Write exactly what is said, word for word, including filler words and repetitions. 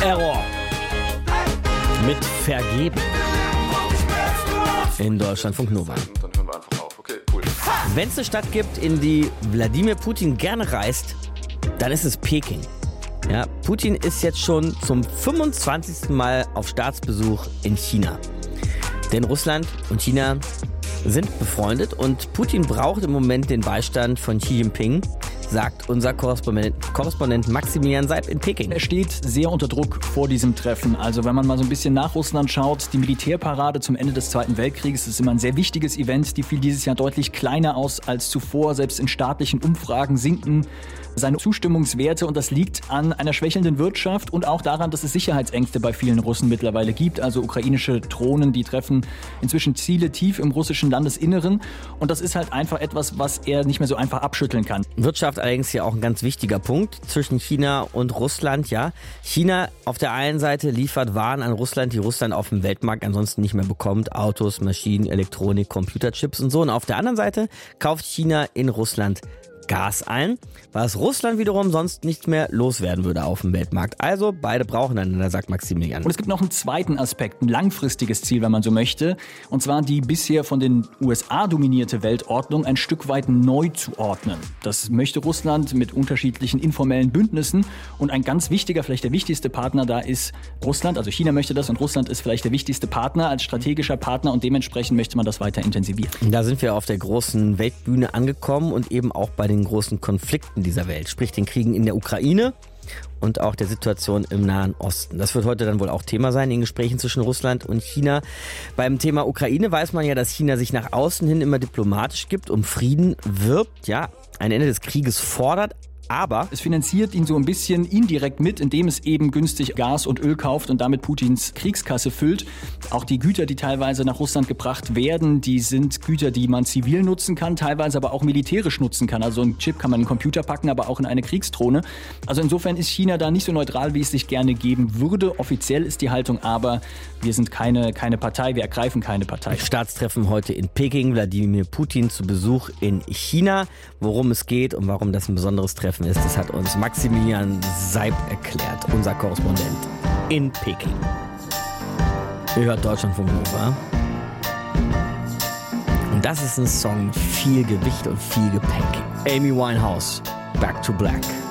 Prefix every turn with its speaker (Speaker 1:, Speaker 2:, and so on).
Speaker 1: Error mit Vergeben in Deutschlandfunk Nova.
Speaker 2: Dann hören wir einfach auf. Okay, cool.
Speaker 1: Wenn es eine Stadt gibt, in die Wladimir Putin gerne reist, dann ist es Peking. Ja, Putin ist jetzt schon zum fünfundzwanzigsten Mal auf Staatsbesuch in China. Denn Russland und China sind befreundet und Putin braucht im Moment den Beistand von Xi Jinping, sagt unser Korrespondent, Korrespondent Maximilian Seib in Peking.
Speaker 3: Er steht sehr unter Druck vor diesem Treffen. Also wenn man mal so ein bisschen nach Russland schaut, die Militärparade zum Ende des Zweiten Weltkrieges ist immer ein sehr wichtiges Event. Die fiel dieses Jahr deutlich kleiner aus als zuvor. Selbst in staatlichen Umfragen sinken seine Zustimmungswerte und das liegt an einer schwächelnden Wirtschaft und auch daran, dass es Sicherheitsängste bei vielen Russen mittlerweile gibt. Also ukrainische Drohnen, die treffen inzwischen Ziele tief im russischen Landesinneren und das ist halt einfach etwas, was er nicht mehr so einfach abschütteln kann.
Speaker 1: Wirtschaft allerdings hier auch ein ganz wichtiger Punkt zwischen China und Russland. Ja, China auf der einen Seite liefert Waren an Russland, die Russland auf dem Weltmarkt ansonsten nicht mehr bekommt. Autos, Maschinen, Elektronik, Computerchips und so. Und auf der anderen Seite kauft China in Russland Gas ein, was Russland wiederum sonst nicht mehr loswerden würde auf dem Weltmarkt. Also beide brauchen einander, sagt Maximilian.
Speaker 3: Und es gibt noch einen zweiten Aspekt, ein langfristiges Ziel, wenn man so möchte. Und zwar die bisher von den U S A dominierte Weltordnung ein Stück weit neu zu ordnen. Das möchte Russland mit unterschiedlichen informellen Bündnissen. Und ein ganz wichtiger, vielleicht der wichtigste Partner da ist Russland. Also China möchte das und Russland ist vielleicht der wichtigste Partner als strategischer Partner. Und dementsprechend möchte man das weiter intensivieren.
Speaker 1: Da sind wir auf der großen Weltbühne angekommen und eben auch bei den großen Konflikten dieser Welt, sprich den Kriegen in der Ukraine und auch der Situation im Nahen Osten. Das wird heute dann wohl auch Thema sein in Gesprächen zwischen Russland und China. Beim Thema Ukraine weiß man ja, dass China sich nach außen hin immer diplomatisch gibt, um Frieden wirbt, ja, ein Ende des Krieges fordert. Aber
Speaker 3: es finanziert ihn so ein bisschen indirekt mit, indem es eben günstig Gas und Öl kauft und damit Putins Kriegskasse füllt. Auch die Güter, die teilweise nach Russland gebracht werden, die sind Güter, die man zivil nutzen kann, teilweise aber auch militärisch nutzen kann. Also einen Chip kann man in einen Computer packen, aber auch in eine Kriegsdrohne. Also insofern ist China da nicht so neutral, wie es sich gerne geben würde. Offiziell ist die Haltung aber, wir sind keine, keine Partei, wir ergreifen keine Partei.
Speaker 1: Staatstreffen heute in Peking, Wladimir Putin zu Besuch in China. Worum es geht und warum das ein besonderes Treffen ist, das hat uns Maximilian Seib erklärt, unser Korrespondent in Peking. Ihr hört Deutschlandfunk Nova. Und das ist ein Song, viel Gewicht und viel Gepäck. Amy Winehouse, Back to Black.